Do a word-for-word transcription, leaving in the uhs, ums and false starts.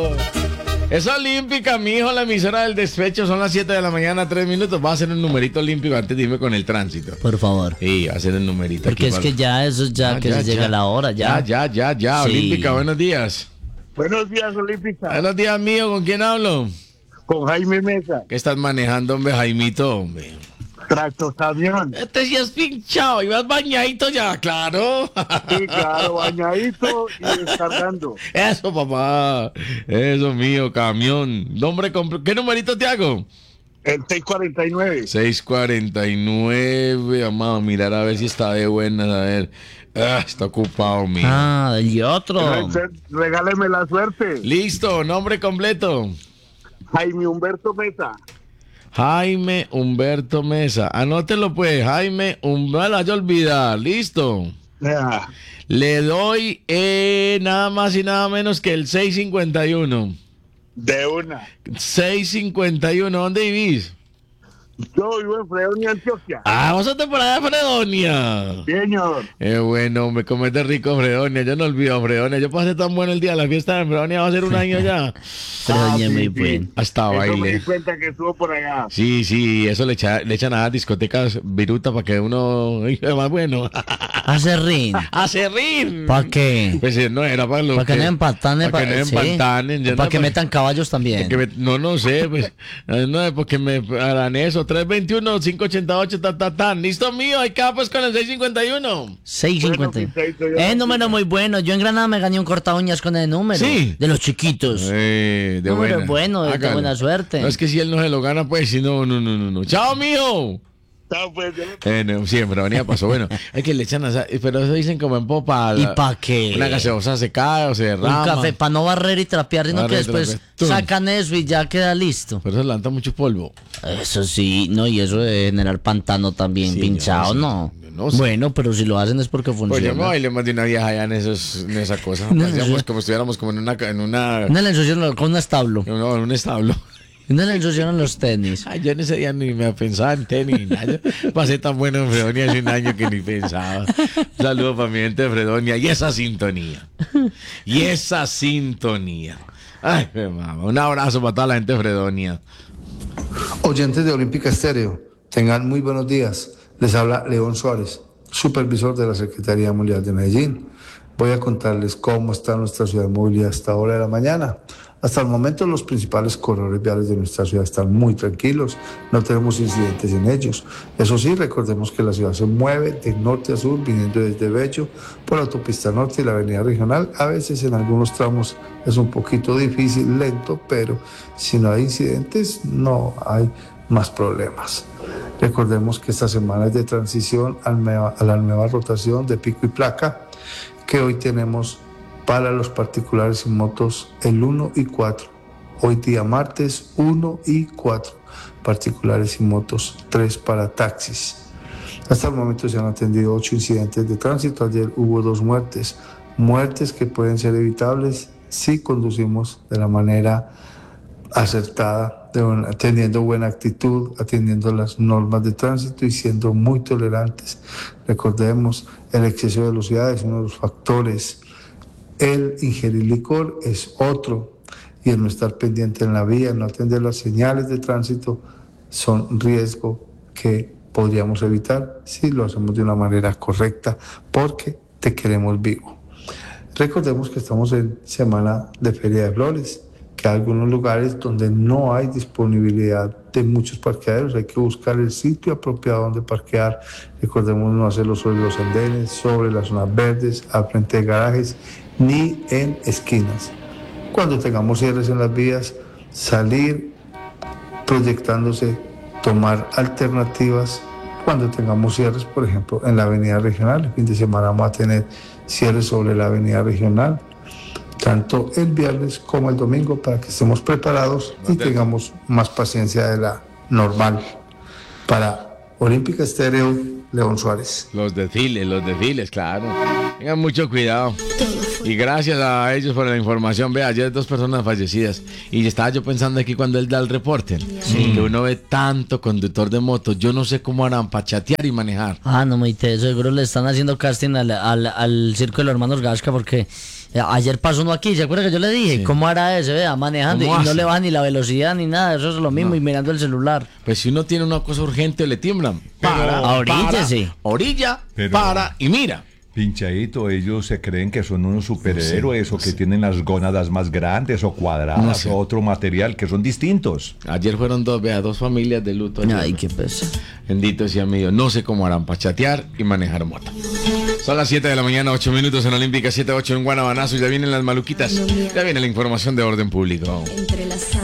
Es olímpica, mijo, la emisora del despecho. Son las siete de la mañana, tres minutos. Va a hacer el numerito olímpico antes de irme con el tránsito. Por favor. Sí, va a hacer el numerito. Porque aquí es para... que ya eso ya, Ah, que ya, se llega ya. la hora, ya. Ya, ya, ya, ya. Sí. Olímpica, buenos días. Buenos días, Olímpica. Buenos días, mío. ¿Con quién hablo? Con Jaime Mesa, ¿Qué estás manejando, hombre, Jaimito, hombre? tracto camión. Este sí es pinchado. ¿Ibas bañadito ya? Claro. Sí, claro, bañadito y descargando. Eso, papá. Eso, mío, camión. Nombre completo. ¿Qué numerito te hago? El seis cuarenta y nueve. seis cuarenta y nueve. Vamos a mirar a ver si está de buenas. A ver. Ah, está ocupado, mío. Ah, y otro. Regáleme la suerte. Listo, nombre completo. Jaime Humberto Mesa. Jaime Humberto Mesa. Anótelo, pues. Jaime Humberto. No la vaya a olvidar. Listo. Ah, Le doy eh, nada más y nada menos que el seis cincuenta y uno. de una. seis cincuenta y uno. ¿Dónde vivís? Yo vivo en Fredonia, Antioquia. Ah, vos sos temporada de Fredonia. Señor. Eh, bueno, me comete rico Fredonia. Yo no olvido Fredonia. Yo pasé tan bueno el día de la fiesta de Fredonia. Va a ser un año ya. Fredonia, Ah, muy sí, bueno. sí. Hasta Eso me di baile. cuenta que estuvo por allá. Sí, sí, eso le, echa, le echan a las discotecas viruta para que uno sea más bueno. Acerrín. ¡A serrín! ¿Para qué? Pues eh, no era para lo Para que no empatanen. Para que no sí. empatanen. yo Para no, que pues, metan caballos también. que me- no, no sé, pues. eh, No, porque me harán eso. tres veintiuno, cinco ochenta y ocho, ta, ta, ta. Listo, mío. Ahí acá, pues con el seis cincuenta y uno. seis cincuenta. Bueno, Pichadito, yo Es no- número muy bueno. Yo en Granada me gané un corta uñas con el número. Sí. De los chiquitos. Eh, de Número buena. bueno, de Hágale. buena suerte. No es que si él no se lo gana, pues si no, no, no, no, no. ¡Chao, mío! Chao, pues, yo no- Eh, no, siempre, venía pasó. Bueno, es que le echan a, pero eso dicen como en popa. ¿Y pa' qué? Una gaseosa se cae o se derrama. Un café para no barrer y trapear, sino que Barrer y después trapear. Tum. sacan eso y ya queda listo. Pero eso levanta mucho polvo. Eso sí, no, y eso de generar pantano también Sí, pinchado, yo no. no sé, yo no sé. Bueno, pero si lo hacen es porque Pues yo funciona. me bailé más de una vieja allá en, esos, en esa cosa. No, Parecíamos eso- como si estuviéramos como en una, en una, No le ensuciaron con un establo. en un- en un establo. No le ensuciaron los tenis. Ay, yo en ese día ni me pensaba en tenis ni nada. Yo pasé tan bueno en Fredonia hace un año que ni pensaba. Un saludo para mi gente de Fredonia y esa sintonía. Y esa sintonía. Ay, qué mamá. Un abrazo para toda la gente de Fredonia. Oyentes de Olímpica Estéreo, tengan muy buenos días. Les habla León Suárez, supervisor de la Secretaría Mundial de Medellín. Voy a contarles cómo está nuestra ciudad de movilidad a esta hora de la mañana. Hasta el momento los principales corredores viales de nuestra ciudad están muy tranquilos, no tenemos incidentes en ellos. Eso sí, recordemos que la ciudad se mueve de norte a sur, viniendo desde Bello por la autopista norte y la avenida regional. A veces en algunos tramos es un poquito difícil, lento, pero si no hay incidentes no hay más problemas. Recordemos que esta semana es de transición a la nueva rotación de pico y placa, que hoy tenemos para los particulares y motos el uno y cuatro. Hoy día martes uno y cuatro particulares y motos, tres para taxis. Hasta el momento se han atendido ocho incidentes de tránsito. Ayer hubo dos muertes, muertes que pueden ser evitables si conducimos de la manera acertada, de una, teniendo buena actitud, atendiendo las normas de tránsito y siendo muy tolerantes. Recordemos, el exceso de velocidad es uno de los factores. El ingerir licor es otro, y el no estar pendiente en la vía, no atender las señales de tránsito son riesgo que podríamos evitar si lo hacemos de una manera correcta, porque te queremos vivo. Recordemos que estamos en semana de Feria de Flores, que hay algunos lugares donde no hay disponibilidad de muchos parqueaderos, hay que buscar el sitio apropiado donde parquear. Recordemos no hacerlo sobre los andenes, sobre las zonas verdes, al frente de garajes, ni en esquinas. Cuando tengamos cierres en las vías, salir proyectándose, tomar alternativas. Cuando tengamos cierres, por ejemplo, en la avenida regional, el fin de semana vamos a tener cierres sobre la avenida regional, tanto el viernes como el domingo, para que estemos preparados y tengamos más paciencia de la normal. Para Olímpica Estéreo, León Suárez. Los desfiles, los desfiles, claro. Tengan mucho cuidado. Todo Y gracias a ellos por la información. Vea, ayer dos personas fallecidas. Y estaba yo pensando aquí cuando él da el reporte. Sí. Que uno ve tanto conductor de moto. Yo no sé cómo harán para chatear y manejar. Ah, no, muy te seguro le están haciendo casting al, al, al circo de los hermanos Gasca porque ayer pasó uno aquí, ¿se acuerda que yo le dije? Sí. ¿Cómo hará ese? Vea, manejando y hace? No le baja ni la velocidad ni nada, eso es lo mismo, no. Y mirando el celular. Pues si uno tiene una cosa urgente le tiemblan. Para, a orilla, para, sí. Orilla, Pero... para y mira. Pinchadito, ellos se creen que son unos superhéroes no sé, no o que sé. tienen las gónadas más grandes o cuadradas no sé. o otro material que son distintos. Ayer fueron dos, vea, dos familias de luto. Ayer. Ay, qué pesa. Bendito sea mío. No sé cómo harán para chatear y manejar moto. Son las siete de la mañana, ocho minutos en Olímpica, siete ocho en Guanabanazo. Ya vienen las maluquitas. Ya viene la información de orden público.